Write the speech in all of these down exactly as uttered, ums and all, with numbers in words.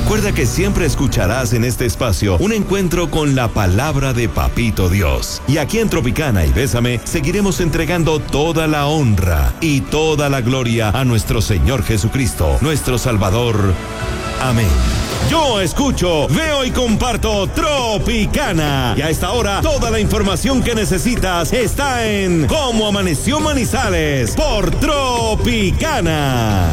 Recuerda que siempre escucharás en este espacio un encuentro con la palabra de Papito Dios. Y aquí en Tropicana y Bésame seguiremos entregando toda la honra y toda la gloria a nuestro Señor Jesucristo, nuestro Salvador. Amén. Yo escucho, veo y comparto Tropicana. Y a esta hora, toda la información que necesitas está en Cómo Amaneció Manizales por Tropicana.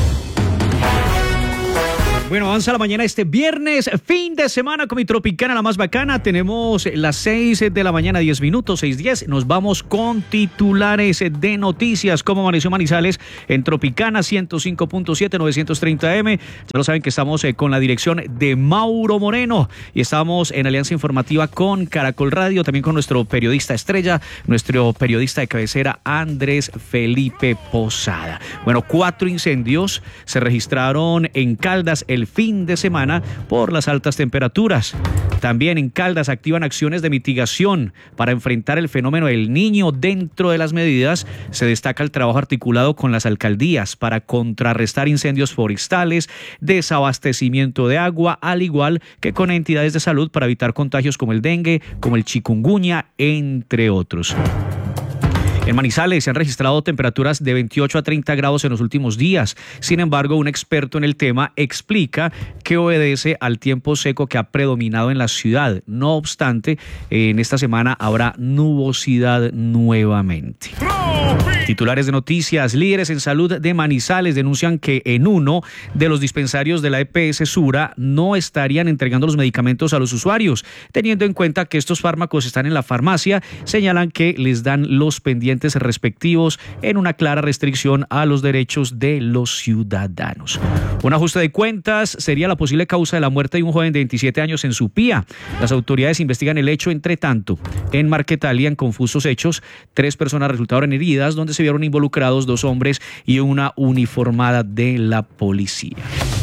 Bueno, avanza la mañana este viernes, fin de semana con mi Tropicana, la más bacana. Tenemos las seis de la mañana, diez minutos, seis diez. Nos vamos con titulares de noticias. Cómo amaneció Manizales en Tropicana ciento cinco punto siete, novecientos treinta eme. Ya lo saben que estamos eh, con la dirección de Mauro Moreno y estamos en alianza informativa con Caracol Radio, también con nuestro periodista estrella, nuestro periodista de cabecera, Andrés Felipe Posada. Bueno, cuatro incendios se registraron en Caldas el fin de semana por las altas temperaturas. También en Caldas activan acciones de mitigación para enfrentar el fenómeno del Niño. Dentro de las medidas se destaca el trabajo articulado con las alcaldías para contrarrestar incendios forestales, desabastecimiento de agua, al igual que con entidades de salud para evitar contagios como el dengue, como el chikungunya, entre otros. En Manizales se han registrado temperaturas de veintiocho a treinta grados en los últimos días. Sin embargo, un experto en el tema explica que obedece al tiempo seco que ha predominado en la ciudad. No obstante, en esta semana habrá nubosidad nuevamente. Titulares de noticias. Líderes en salud de Manizales denuncian que en uno de los dispensarios de la E P S Sura no estarían entregando los medicamentos a los usuarios. Teniendo en cuenta que estos fármacos están en la farmacia, señalan que les dan los pendientes respectivos en una clara restricción a los derechos de los ciudadanos. Un ajuste de cuentas sería la posible causa de la muerte de un joven de veintisiete años en Supía. Las autoridades investigan el hecho. Entre tanto, en Marquetalia, en confusos hechos, tres personas resultaron heridas, donde se vieron involucrados dos hombres y una uniformada de la policía.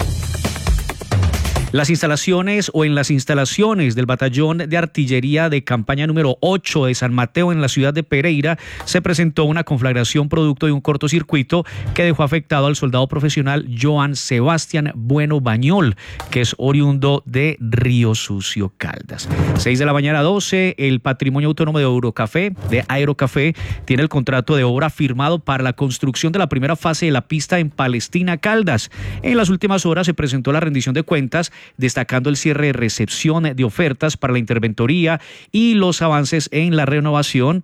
Las instalaciones o en las instalaciones del Batallón de Artillería de Campaña número ocho de San Mateo en la ciudad de Pereira se presentó una conflagración producto de un cortocircuito que dejó afectado al soldado profesional Joan Sebastián Bueno Bañol, que es oriundo de Río Sucio, Caldas. seis de la mañana doce, el Patrimonio Autónomo de Eurocafé, de Aerocafé, tiene el contrato de obra firmado para la construcción de la primera fase de la pista en Palestina, Caldas. En las últimas horas se presentó la rendición de cuentas, destacando el cierre de recepción de ofertas para la interventoría y los avances en la renovación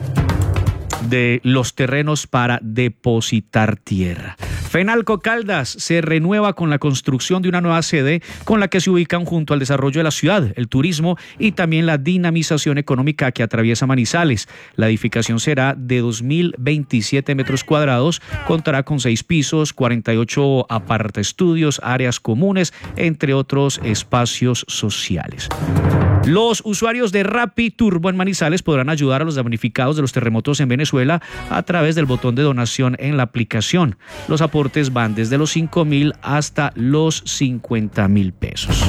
de los terrenos para depositar tierra. Fenalco Caldas se renueva con la construcción de una nueva sede con la que se ubican junto al desarrollo de la ciudad, el turismo y también la dinamización económica que atraviesa Manizales. La edificación será de dos mil veintisiete metros cuadrados, contará con seis pisos, cuarenta y ocho apartaestudios, áreas comunes, entre otros espacios sociales. Los usuarios de Rappi Turbo en Manizales podrán ayudar a los damnificados de los terremotos en Venezuela a través del botón de donación en la aplicación. Los aportes van desde los cinco mil hasta los cincuenta mil pesos.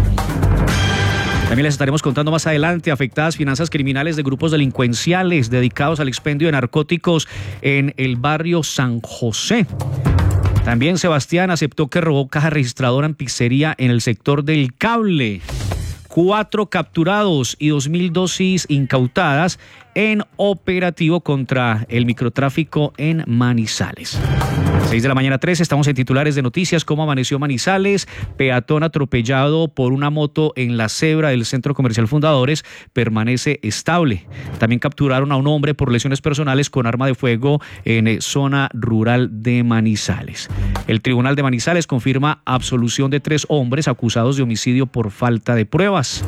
También les estaremos contando más adelante afectadas finanzas criminales de grupos delincuenciales dedicados al expendio de narcóticos en el barrio San José. También Sebastián aceptó que robó caja registradora en pizzería en el sector del Cable. Cuatro capturados y dos mil dosis incautadas en operativo contra el microtráfico en Manizales. seis de la mañana trece, estamos en titulares de noticias. Cómo amaneció Manizales. Peatón atropellado por una moto en la cebra del Centro Comercial Fundadores permanece estable. También capturaron a un hombre por lesiones personales con arma de fuego en zona rural de Manizales. El Tribunal de Manizales confirma absolución de tres hombres acusados de homicidio por falta de pruebas.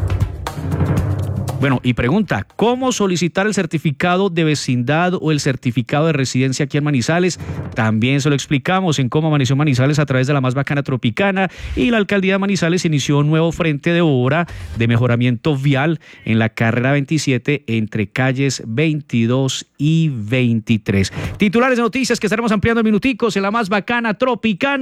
Bueno, y pregunta, ¿cómo solicitar el certificado de vecindad o el certificado de residencia aquí en Manizales? También se lo explicamos en Cómo amaneció Manizales a través de la más bacana Tropicana, y la alcaldía de Manizales inició un nuevo frente de obra de mejoramiento vial en la carrera veintisiete entre calles veintidós y veintitrés. Titulares de noticias que estaremos ampliando en minuticos en la más bacana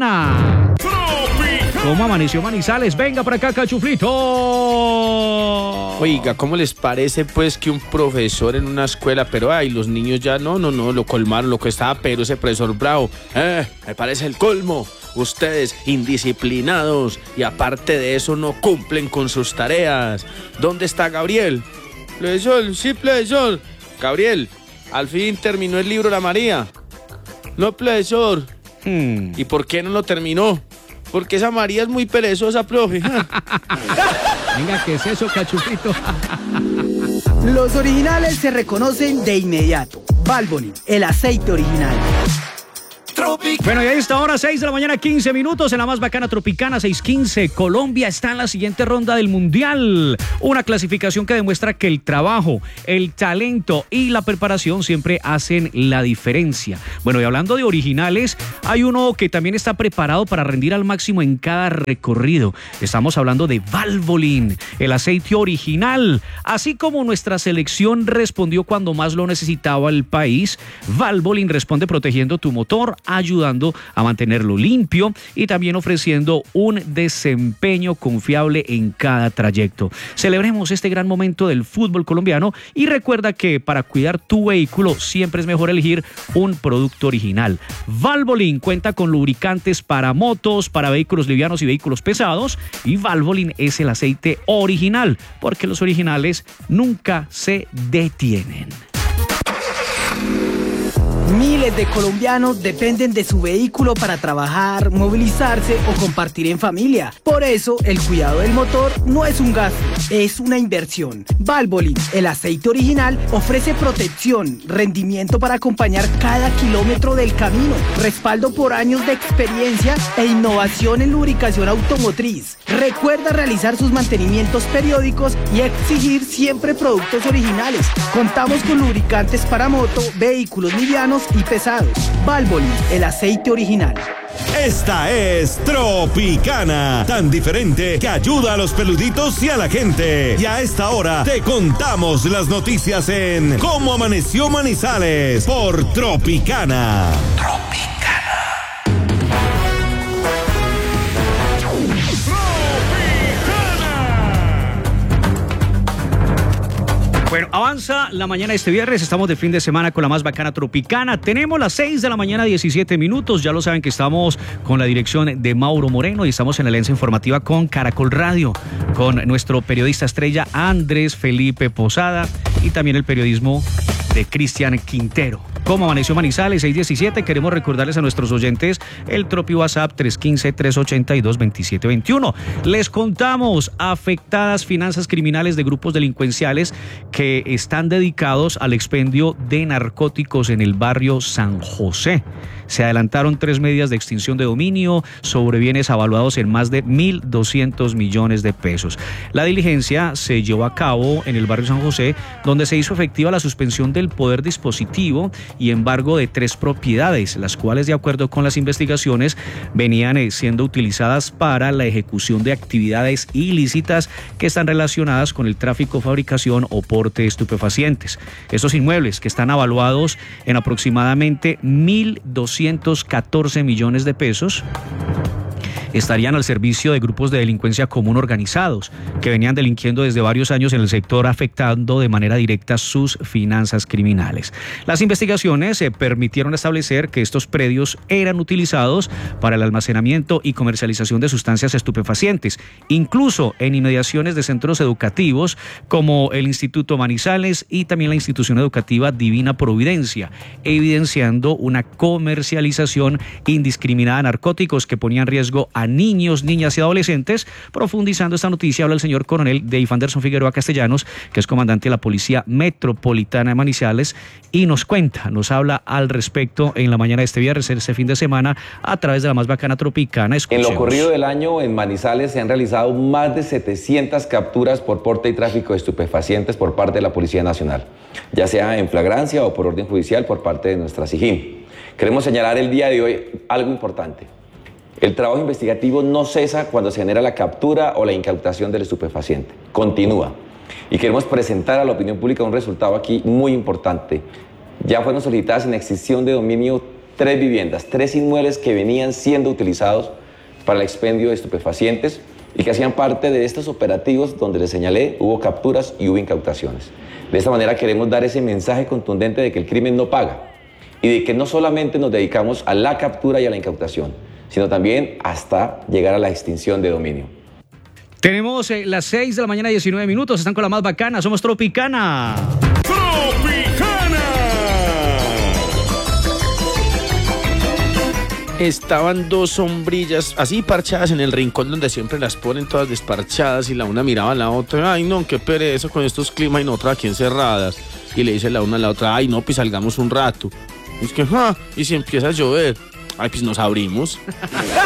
Tropicana. Tropicana. ¿Cómo amaneció Manizales? Venga para acá, Cachuflito. No. Oiga, ¿cómo les parece pues que un profesor en una escuela, pero ay, los niños ya no, no, no, lo colmaron, lo que estaba pero ese profesor bravo? Eh, me parece el colmo. Ustedes indisciplinados y aparte de eso no cumplen con sus tareas. ¿Dónde está Gabriel? Profesor, sí, profesor. Gabriel, al fin terminó el libro La María. No, profesor. Hmm. ¿Y por qué no lo terminó? Porque esa María es muy perezosa, profe. Venga, ¿qué es eso, cachupito? Los originales se reconocen de inmediato. Valvoline, el aceite original. Bueno, y ahí está ahora, seis de la mañana, quince minutos, en la más bacana Tropicana, seis quince. Colombia está en la siguiente ronda del Mundial. Una clasificación que demuestra que el trabajo, el talento y la preparación siempre hacen la diferencia. Bueno, y hablando de originales, hay uno que también está preparado para rendir al máximo en cada recorrido. Estamos hablando de Valvoline, el aceite original. Así como nuestra selección respondió cuando más lo necesitaba el país, Valvoline responde protegiendo tu motor, ayudando a mantenerlo limpio y también ofreciendo un desempeño confiable en cada trayecto. Celebremos este gran momento del fútbol colombiano y recuerda que para cuidar tu vehículo siempre es mejor elegir un producto original. Valvoline cuenta con lubricantes para motos, para vehículos livianos y vehículos pesados, y Valvoline es el aceite original, porque los originales nunca se detienen. Miles de colombianos dependen de su vehículo para trabajar, movilizarse o compartir en familia. Por eso, el cuidado del motor no es un gasto, es una inversión. Valvoline, el aceite original, ofrece protección, rendimiento para acompañar cada kilómetro del camino, respaldo por años de experiencia e innovación en lubricación automotriz. Recuerda realizar sus mantenimientos periódicos y exigir siempre productos originales. Contamos con lubricantes para moto, vehículos livianos y pesados. Valvoline, el aceite original. Esta es Tropicana, tan diferente que ayuda a los peluditos y a la gente. Y a esta hora te contamos las noticias en Cómo Amaneció Manizales por Tropicana. Tropicana. Bueno, avanza la mañana este viernes, estamos de fin de semana con la más bacana Tropicana. Tenemos las seis de la mañana, diecisiete minutos. Ya lo saben que estamos con la dirección de Mauro Moreno y estamos en la alianza informativa con Caracol Radio, con nuestro periodista estrella Andrés Felipe Posada y también el periodismo de Cristian Quintero. ¿Cómo amaneció Manizales? seis diecisiete. Queremos recordarles a nuestros oyentes el Tropi WhatsApp tres uno cinco, tres ocho dos, dos siete dos uno. Les contamos afectadas finanzas criminales de grupos delincuenciales que están dedicados al expendio de narcóticos en el barrio San José. Se adelantaron tres medidas de extinción de dominio sobre bienes avaluados en más de mil doscientos millones de pesos. La diligencia se llevó a cabo en el barrio San José, donde se hizo efectiva la suspensión del poder dispositivo y embargo de tres propiedades, las cuales, de acuerdo con las investigaciones, venían siendo utilizadas para la ejecución de actividades ilícitas que están relacionadas con el tráfico, fabricación o porte de estupefacientes. Estos inmuebles, que están avaluados en aproximadamente mil doscientos catorce millones de pesos, estarían al servicio de grupos de delincuencia común organizados que venían delinquiendo desde varios años en el sector, afectando de manera directa sus finanzas criminales. Las investigaciones eh, permitieron establecer que estos predios eran utilizados para el almacenamiento y comercialización de sustancias estupefacientes, incluso en inmediaciones de centros educativos como el Instituto Manizales y también la institución educativa Divina Providencia, evidenciando una comercialización indiscriminada de narcóticos que ponía en riesgo a niños, niñas y adolescentes. Profundizando esta noticia, habla el señor coronel Dave Anderson Figueroa Castellanos, que es comandante de la Policía Metropolitana de Manizales, y nos cuenta, nos habla al respecto en la mañana de este viernes, este fin de semana, a través de la más bacana Tropicana. Escuchemos. En lo corrido del año, en Manizales se han realizado más de setecientas capturas por porte y tráfico de estupefacientes por parte de la Policía Nacional, ya sea en flagrancia o por orden judicial por parte de nuestra SIJIN. Queremos señalar el día de hoy algo importante. El trabajo investigativo no cesa cuando se genera la captura o la incautación del estupefaciente. Continúa. Y queremos presentar a la opinión pública un resultado aquí muy importante. Ya fueron solicitadas en extinción de dominio tres viviendas, tres inmuebles que venían siendo utilizados para el expendio de estupefacientes y que hacían parte de estos operativos donde les señalé, hubo capturas y hubo incautaciones. De esta manera queremos dar ese mensaje contundente de que el crimen no paga y de que no solamente nos dedicamos a la captura y a la incautación, sino también hasta llegar a la extinción de dominio. Tenemos eh, las seis de la mañana, diecinueve minutos. Están con la más bacana. Somos Tropicana. ¡Tropicana! Estaban dos sombrillas así parchadas en el rincón donde siempre las ponen todas desparchadas y la una miraba a la otra. Ay, no, qué pereza con estos climas y nosotras aquí encerradas. Y le dice la una a la otra, ay, no, pues salgamos un rato. Y es que, ah, y si empieza a llover, ay, pues nos abrimos.